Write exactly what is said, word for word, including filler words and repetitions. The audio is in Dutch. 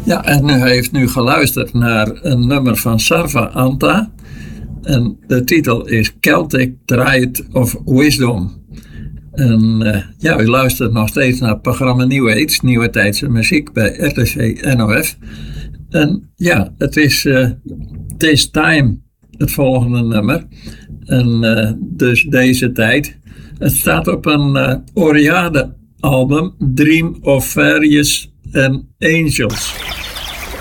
Ja, en u heeft nu geluisterd naar een nummer van Sarva Anta. En de titel is Celtic Triad of Wisdom. En uh, ja, u luistert nog steeds naar het programma New Age, Nieuwe Tijdse Muziek bij R T C N O F. En ja, het is uh, This Time, het volgende nummer. En uh, dus deze tijd. Het staat op een uh, Oriade album, Dream of Fairies and Angels.